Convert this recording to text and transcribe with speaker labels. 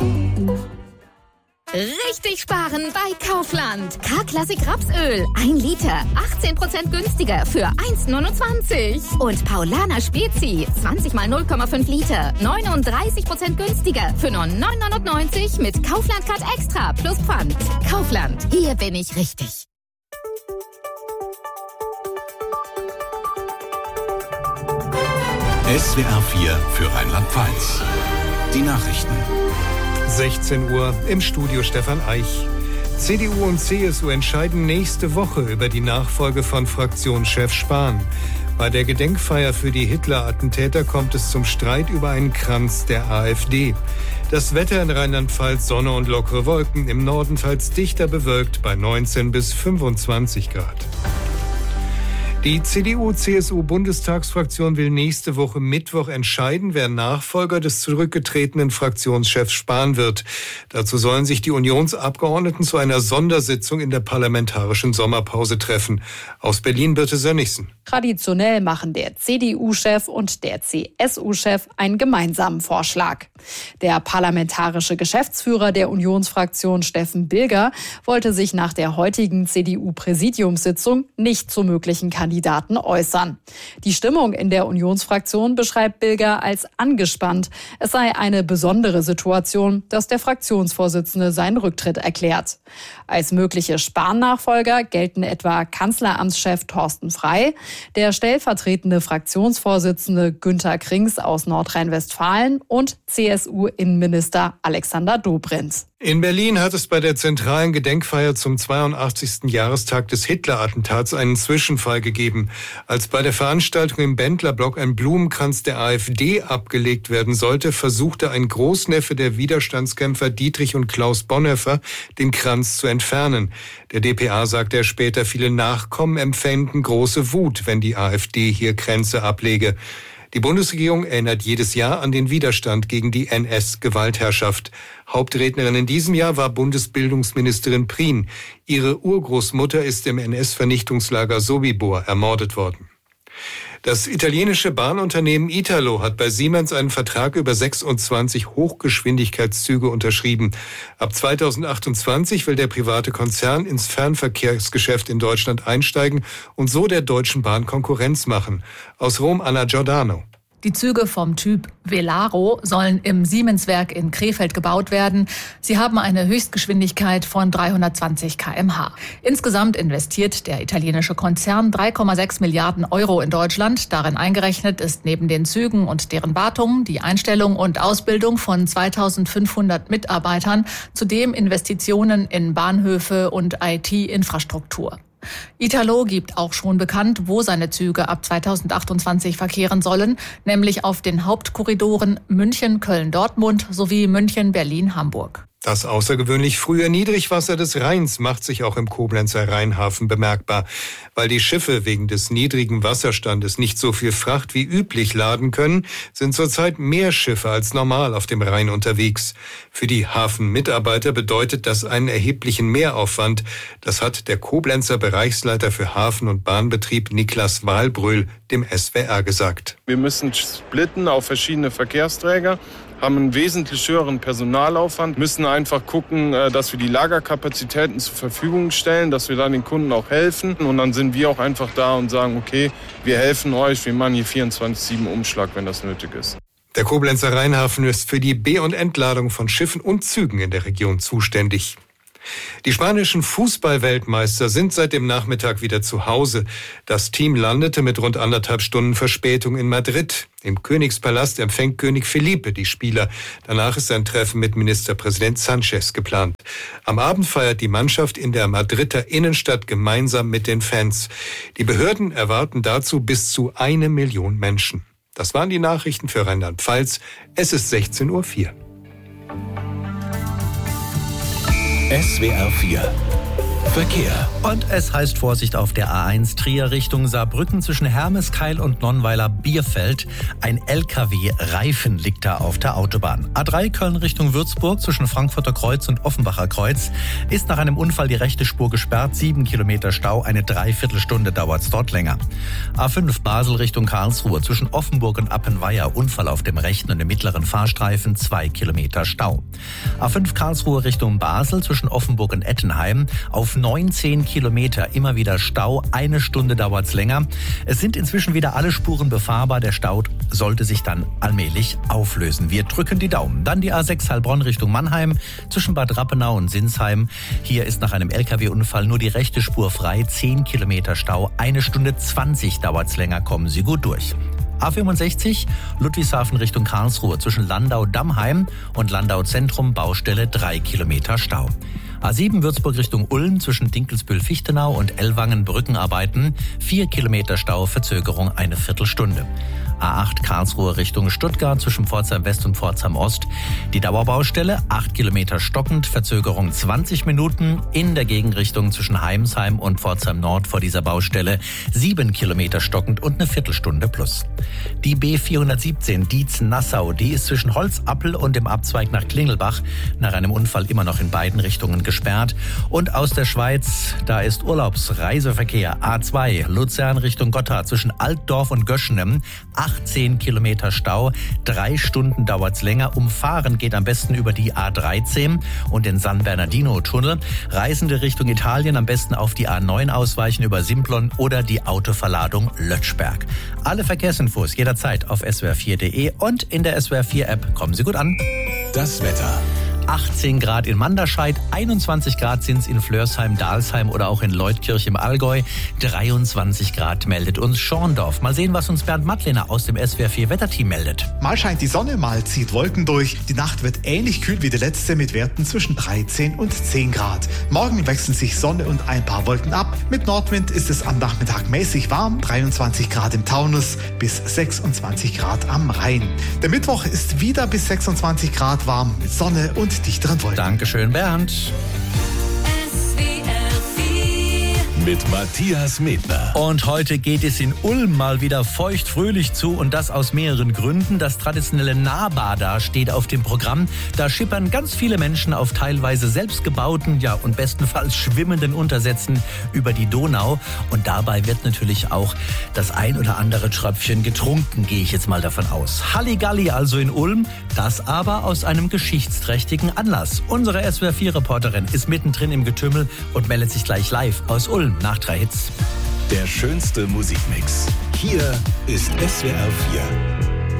Speaker 1: Richtig sparen bei Kaufland. K-Classic Rapsöl. 1 Liter. 18% günstiger für 1,29. Und Paulaner Spezi. 20 mal 0,5 Liter. 39% günstiger für nur 9,99 mit Kaufland Card Extra plus Pfand. Kaufland. Hier bin ich richtig.
Speaker 2: SWR 4 für Rheinland-Pfalz. Die Nachrichten.
Speaker 3: 16 Uhr im Studio Stefan Eich. CDU und CSU entscheiden nächste Woche über die Nachfolge von Fraktionschef Spahn. Bei der Gedenkfeier für die Hitler-Attentäter kommt es zum Streit über einen Kranz der AfD. Das Wetter in Rheinland-Pfalz: Sonne und lockere Wolken, im Norden teils dichter bewölkt bei 19 bis 25 Grad. Die CDU-CSU-Bundestagsfraktion will nächste Woche Mittwoch entscheiden, wer Nachfolger des zurückgetretenen Fraktionschefs Spahn wird. Dazu sollen sich die Unionsabgeordneten zu einer Sondersitzung in der parlamentarischen Sommerpause treffen. Aus Berlin Birte Sönnigsen.
Speaker 4: Traditionell machen der CDU-Chef und der CSU-Chef einen gemeinsamen Vorschlag. Der parlamentarische Geschäftsführer der Unionsfraktion Steffen Bilger wollte sich nach der heutigen CDU-Präsidiumssitzung nicht zu möglichen Kandidaten äußern. Die Stimmung in der Unionsfraktion beschreibt Bilger als angespannt. Es sei eine besondere Situation, dass der Fraktionsvorsitzende seinen Rücktritt erklärt. Als mögliche Spahn-Nachfolger gelten etwa Kanzleramtschef Thorsten Frey, der stellvertretende Fraktionsvorsitzende Günther Krings aus Nordrhein-Westfalen und CSU-Innenminister Alexander Dobrindt.
Speaker 3: In Berlin hat es bei der zentralen Gedenkfeier zum 82. Jahrestag des Hitler-Attentats einen Zwischenfall gegeben. Als bei der Veranstaltung im Bendlerblock ein Blumenkranz der AfD abgelegt werden sollte, versuchte ein Großneffe der Widerstandskämpfer Dietrich und Klaus Bonhoeffer, den Kranz zu entfernen. Der dpa sagte er später, viele Nachkommen empfänden große Wut, wenn die AfD hier Kränze ablege. Die Bundesregierung erinnert jedes Jahr an den Widerstand gegen die NS-Gewaltherrschaft. Hauptrednerin in diesem Jahr war Bundesbildungsministerin Prien. Ihre Urgroßmutter ist im NS-Vernichtungslager Sobibor ermordet worden. Das italienische Bahnunternehmen Italo hat bei Siemens einen Vertrag über 26 Hochgeschwindigkeitszüge unterschrieben. Ab 2028 will der private Konzern ins Fernverkehrsgeschäft in Deutschland einsteigen und so der Deutschen Bahn Konkurrenz machen. Aus Rom Anna Giordano.
Speaker 5: Die Züge vom Typ Velaro sollen im Siemens-Werk in Krefeld gebaut werden. Sie haben eine Höchstgeschwindigkeit von 320 km/h. Insgesamt investiert der italienische Konzern 3,6 Milliarden Euro in Deutschland. Darin eingerechnet ist neben den Zügen und deren Wartung die Einstellung und Ausbildung von 2500 Mitarbeitern, zudem Investitionen in Bahnhöfe und IT-Infrastruktur. Italo gibt auch schon bekannt, wo seine Züge ab 2028 verkehren sollen, nämlich auf den Hauptkorridoren München, Köln, Dortmund sowie München, Berlin, Hamburg.
Speaker 3: Das außergewöhnlich frühe Niedrigwasser des Rheins macht sich auch im Koblenzer Rheinhafen bemerkbar. Weil die Schiffe wegen des niedrigen Wasserstandes nicht so viel Fracht wie üblich laden können, sind zurzeit mehr Schiffe als normal auf dem Rhein unterwegs. Für die Hafenmitarbeiter bedeutet das einen erheblichen Mehraufwand. Das hat der Koblenzer Bereichsleiter für Hafen- und Bahnbetrieb Niklas Wahlbrühl dem SWR gesagt.
Speaker 6: Wir müssen splitten auf verschiedene Verkehrsträger, haben einen wesentlich höheren Personalaufwand, müssen einfach gucken, dass wir die Lagerkapazitäten zur Verfügung stellen, dass wir dann den Kunden auch helfen. Und dann sind wir auch einfach da und sagen, okay, wir helfen euch, wir machen hier 24/7 Umschlag, wenn das nötig ist.
Speaker 3: Der Koblenzer Rheinhafen ist für die Be- und Entladung von Schiffen und Zügen in der Region zuständig. Die spanischen Fußball-Weltmeister sind seit dem Nachmittag wieder zu Hause. Das Team landete mit rund 1,5 Stunden Verspätung in Madrid. Im Königspalast empfängt König Felipe die Spieler. Danach ist ein Treffen mit Ministerpräsident Sánchez geplant. Am Abend feiert die Mannschaft in der Madrider Innenstadt gemeinsam mit den Fans. Die Behörden erwarten dazu bis zu 1 Million Menschen. Das waren die Nachrichten für Rheinland-Pfalz. Es ist 16:04 Uhr.
Speaker 2: SWR 4 Verkehr.
Speaker 7: Und es heißt Vorsicht auf der A1 Trier Richtung Saarbrücken zwischen Hermeskeil und Nonnweiler-Bierfeld. Ein LKW-Reifen liegt da auf der Autobahn. A3 Köln Richtung Würzburg zwischen Frankfurter Kreuz und Offenbacher Kreuz ist nach einem Unfall die rechte Spur gesperrt. 7 Kilometer Stau, eine Dreiviertelstunde dauert's dort länger. A5 Basel Richtung Karlsruhe zwischen Offenburg und Appenweier. Unfall auf dem rechten und dem mittleren Fahrstreifen. 2 Kilometer Stau. A5 Karlsruhe Richtung Basel zwischen Offenburg und Ettenheim. Auf 19 Kilometer immer wieder Stau. 1 Stunde dauert's länger. Es sind inzwischen wieder alle Spuren befahrbar. Der Stau sollte sich dann allmählich auflösen. Wir drücken die Daumen. Dann die A6 Heilbronn Richtung Mannheim zwischen Bad Rappenau und Sinsheim. Hier ist nach einem LKW-Unfall nur die rechte Spur frei. 10 Kilometer Stau. 1 Stunde 20 dauert's länger. Kommen Sie gut durch. A65 Ludwigshafen Richtung Karlsruhe zwischen Landau-Dammheim und Landau-Zentrum Baustelle 3 Kilometer Stau. A7 Würzburg Richtung Ulm zwischen Dinkelsbühl-Fichtenau und Ellwangen Brückenarbeiten 4 Kilometer Stau, Verzögerung 1 Viertelstunde. A8 Karlsruhe Richtung Stuttgart zwischen Pforzheim West und Pforzheim Ost. Die Dauerbaustelle 8 Kilometer stockend, Verzögerung 20 Minuten. In der Gegenrichtung zwischen Heimsheim und Pforzheim Nord vor dieser Baustelle 7 Kilometer stockend und 1 Viertelstunde plus. Die B417 Dietz-Nassau, die ist zwischen Holzappel und dem Abzweig nach Klingelbach nach einem Unfall immer noch in beiden Richtungen gesperrt. Und aus der Schweiz, da ist Urlaubsreiseverkehr A2 Luzern Richtung Gotthard zwischen Altdorf und Göschenem. 18 Kilometer Stau, 3 Stunden dauert's länger. Umfahren geht am besten über die A13 und den San Bernardino-Tunnel. Reisende Richtung Italien am besten auf die A9 ausweichen über Simplon oder die Autoverladung Lötschberg. Alle Verkehrsinfos jederzeit auf swr4.de und in der SWR4-App. Kommen Sie gut an.
Speaker 2: Das Wetter.
Speaker 7: 18 Grad in Manderscheid, 21 Grad sind's in Flörsheim, Dalsheim oder auch in Leutkirch im Allgäu. 23 Grad meldet uns Schorndorf. Mal sehen, was uns Bernd Mattlener aus dem SWR4 Wetterteam meldet.
Speaker 8: Mal scheint die Sonne, mal zieht Wolken durch. Die Nacht wird ähnlich kühl wie die letzte mit Werten zwischen 13 und 10 Grad. Morgen wechseln sich Sonne und ein paar Wolken ab. Mit Nordwind ist es am Nachmittag mäßig warm, 23 Grad im Taunus bis 26 Grad am Rhein. Der Mittwoch ist wieder bis 26 Grad warm mit Sonne und dichteren Wolken.
Speaker 7: Dankeschön, Bernd.
Speaker 2: Mit Matthias Medner.
Speaker 7: Und heute geht es in Ulm mal wieder feuchtfröhlich zu und das aus mehreren Gründen. Das traditionelle Nahbada steht auf dem Programm. Da schippern ganz viele Menschen auf teilweise selbstgebauten, ja und bestenfalls schwimmenden Untersätzen über die Donau. Und dabei wird natürlich auch das ein oder andere Tröpfchen getrunken, gehe ich jetzt mal davon aus. Halligalli also in Ulm, das aber aus einem geschichtsträchtigen Anlass. Unsere SWR4-Reporterin ist mittendrin im Getümmel und meldet sich gleich live aus Ulm. Nach 3 Hits.
Speaker 2: Der schönste Musikmix. Hier ist SWR4.